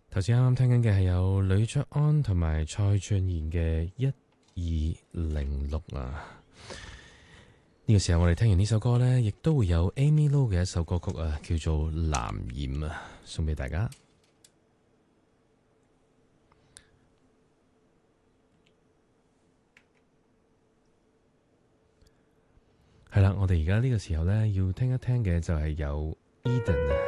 頭先啱啱聽緊嘅係有呂卓安同埋蔡俊賢嘅1206啊。呢個時候我哋聽完呢首歌呢，亦都會有 Amy Lo 嘅一首歌曲啊，叫做《藍染》啊，送俾大家。係啦，我哋而家呢個時候呢，要聽一聽嘅就係有 Eden 啊。